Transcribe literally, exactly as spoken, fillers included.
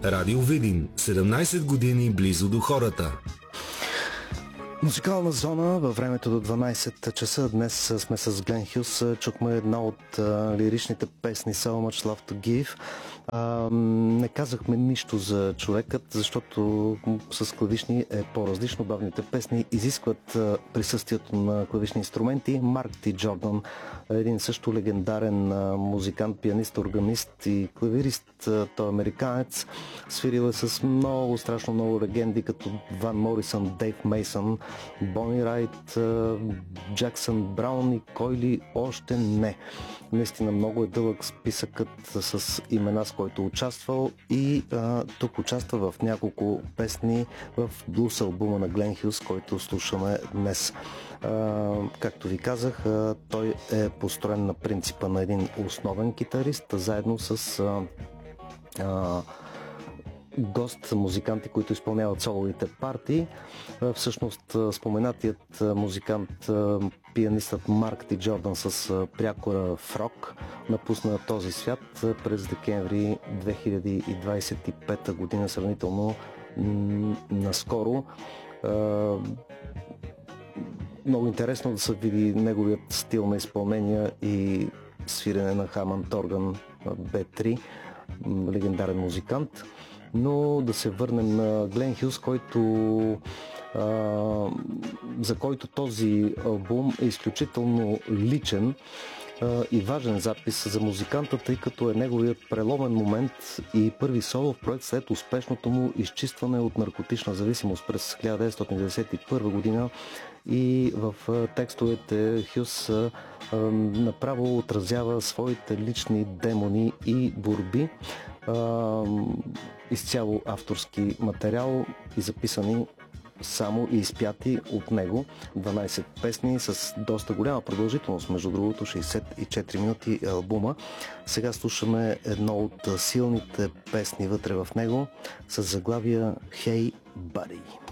Радио Видин. седемнайсет години близо до хората. Музикална зона във времето до дванайсет часа. Днес сме с Глен Хюс. Чухме една от а, лиричните песни So Much Love to Give. А, не казахме нищо за човекът, защото с клавишни е по-различно. Бавните песни изискват а, присъствието на клавишни инструменти. Марк Т. Джордан, един също легендарен а, музикант, пианист, органист и клавирист. А, той е американец. Свирил е с много, страшно много легенди, като Ван Морисън, Дейв Мейсън, Бони Райт, Джаксън Браун и кой ли още не. Наистина много е дълъг списъкът с имена, с който участвал, и а, тук участва в няколко песни в блюз албума на Глен Хюс, който слушаме днес. А, както ви казах, а, той е построен на принципа на един основен китарист, заедно с а, а, гост музиканти, които изпълняват соловите партии. Всъщност споменатият музикант, пианистът Марк Т. Джордан с прякора в рок, напусна този свят през декември две хиляди двайсет и пета година, сравнително наскоро. Много интересно да се види неговият стил на изпълнение и свирене на Хамънд орган Б три, легендарен музикант. Но да се върнем на Глен Хюс, който, а, за който този албум е изключително личен а, и важен запис за музиканта, тъй като е неговият преломен момент и първи солов проект след успешното му изчистване от наркотична зависимост през хиляда деветстотин деветдесет и първа година. И в текстовете Хюс а, направо отразява своите лични демони и борби. А, изцяло авторски материал и записани само и изпяти от него. дванайсет песни с доста голяма продължителност, между другото шейсет и четири минути албума. Сега слушаме едно от силните песни вътре в него с заглавия Hey Buddy.